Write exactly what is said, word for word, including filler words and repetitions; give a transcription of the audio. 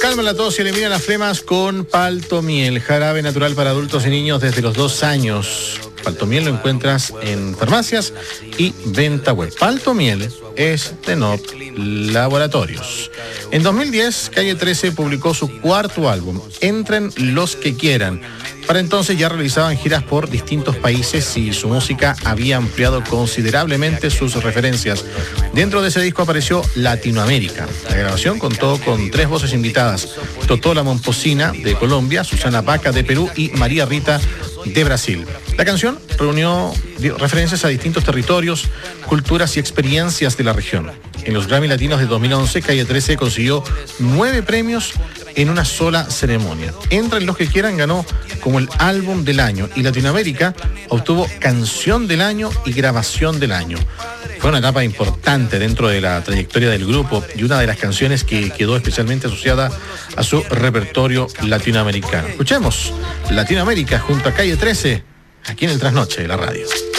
calma la tos y elimina las flemas con Paltomiel, jarabe natural para adultos y niños desde los dos años. Paltomiel lo encuentras en farmacias y venta web. Paltomiel es de N O P Laboratorios. En dos mil diez, Calle trece publicó su cuarto álbum, Entren los que quieran. Para entonces ya realizaban giras por distintos países y su música había ampliado considerablemente sus referencias. Dentro de ese disco apareció Latinoamérica. La grabación contó con tres voces invitadas: Totó la Momposina de Colombia, Susana Baca de Perú y María Rita de Brasil. La canción reunió referencias a distintos territorios, culturas y experiencias de la región. En los Grammy Latinos de dos mil once, Calle trece consiguió nueve premios en una sola ceremonia. Entren los que quieran ganó como el álbum del año y Latinoamérica obtuvo canción del año y grabación del año. Fue una etapa importante dentro de la trayectoria del grupo y una de las canciones que quedó especialmente asociada a su repertorio latinoamericano. Escuchemos Latinoamérica junto a Calle trece, aquí en el Trasnoche de la radio.